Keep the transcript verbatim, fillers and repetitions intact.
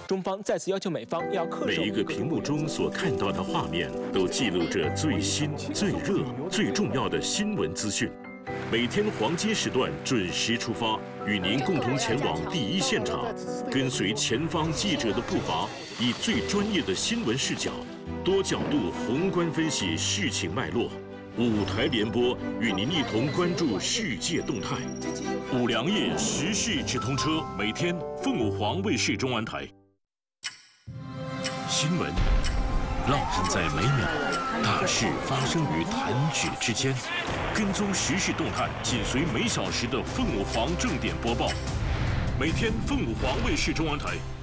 中方再次要求美方要恪守。 每一个屏幕中所看到的画面，都记录着最新、最热、最重要的新闻资讯。每天黄金时段准时出发，与您共同前往第一现场，跟随前方记者的步伐，以最专业的新闻视角，多角度宏观分析事情脉络。五台联播与您一同关注世界动态。五粮液时事直通车，每天凤舞黄卫视中文台。新闻浪漫在每秒，大事发生于弹指之间。跟踪时事动态，紧随每小时的凤舞黄正点播报。每天凤舞黄卫视中文台